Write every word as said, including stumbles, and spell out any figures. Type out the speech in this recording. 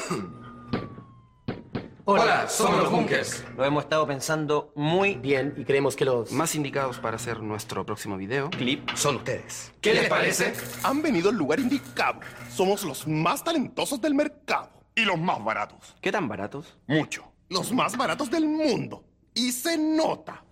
Hola, somos los Bunkers. Lo hemos estado pensando muy bien y creemos que los más indicados para hacer nuestro próximo video clip son ustedes. ¿Qué les parece? Han venido al lugar indicado. Somos los más talentosos del mercado. Y los más baratos. ¿Qué tan baratos? Mucho. Los más baratos del mundo. Y se nota.